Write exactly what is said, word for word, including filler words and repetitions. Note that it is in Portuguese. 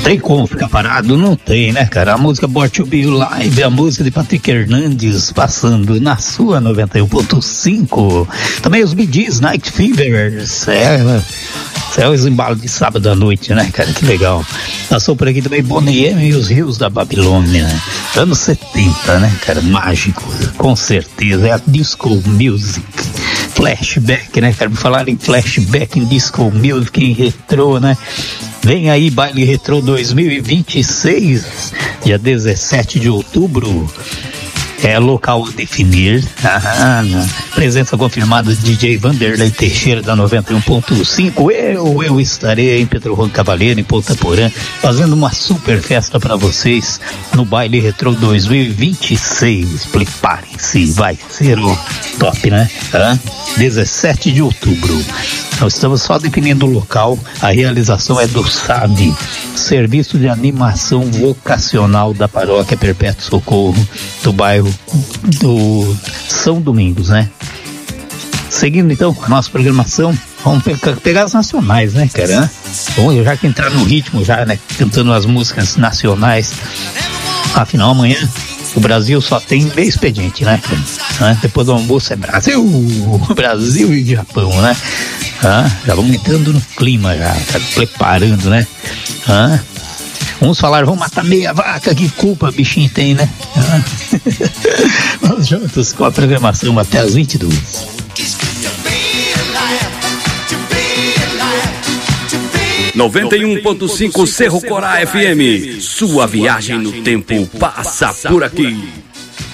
Tem como ficar parado? Não tem, né, cara? A música Born to Be Live, a música de Patrick Hernandez, passando na sua noventa e um ponto cinco. Também os Bee Gees, Night Fevers, é, é os embalos de sábado à noite, né, cara? Que legal. Passou por aqui também Bonnie M e os Rios da Babilônia, né? Anos setenta, né, cara? Mágico, com certeza. É a Disco Music. Flashback, né, cara? Por falar em flashback, em Disco Music, em retrô, né? Vem aí, Baile Retrô dois mil e vinte e seis, dia dezessete de outubro. É local a definir. Ah, presença confirmada de D J Vanderlei Teixeira da noventa e um ponto cinco. Eu, eu estarei em Pedro Juan Cavaleiro, em Ponta Porã, fazendo uma super festa para vocês no Baile Retrô dois mil e vinte e seis. Preparem-se, vai ser o top, né? Ah, dezessete de outubro. Nós estamos só definindo o local. A realização é do S A D, Serviço de Animação Vocacional da Paróquia Perpétuo Socorro, do bairro do São Domingos, né? Seguindo então com a nossa programação, vamos pegar, pegar as nacionais, né, cara? Vamos já que entrar no ritmo, já, né? Cantando as músicas nacionais. Afinal, amanhã o Brasil só tem meio expediente, né? né? Depois do almoço é Brasil, Brasil e Japão, né? Ah, já vamos entrando no clima, já, tá preparando, né? Ah, uns falaram, vamos matar meia vaca, que culpa o bichinho tem, né? Ah. Vamos juntos com a programação até as vinte e duas. noventa e um ponto cinco Cerro Corá F M. Sua viagem no tempo passa por aqui.